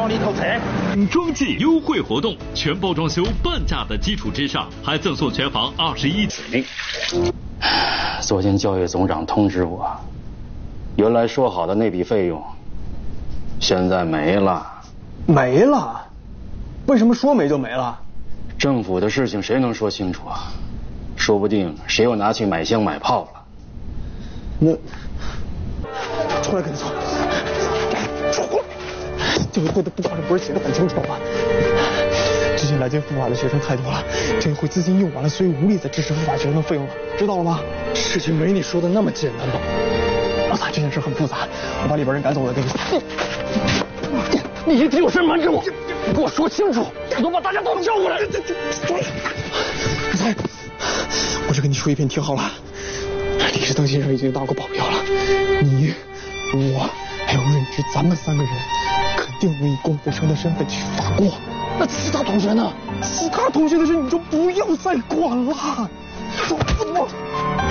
往里头塞。 装季优惠活动，全包装修半价的基础之上，还赠送全房21起。 昨天教育总长通知我，原来说好的那笔费用，现在没了。 没了？为什么说没就没了？ 政府的事情谁能说清楚啊？说不定谁又拿去买枪买炮了。 那出来跟他说，出来！这回会的布告上不是写的很清楚吗？之前来京赴法的学生太多了，这回资金用完了，所以无力再支持赴法学生的费用了，知道了吗？事情没你说的那么简单吧？老大，这件事很复杂，我把里边人赶走了，跟你说。你一直有事瞒着我，你给我说清楚，我把大家都叫过来。我只跟你说一遍，听好了。李志登先生已经当过保镖了，你、我还有润之，咱们3个人肯定能以公费生的身份去法国。那其他同学呢？其他同学的事你就不要再管了，懂不懂？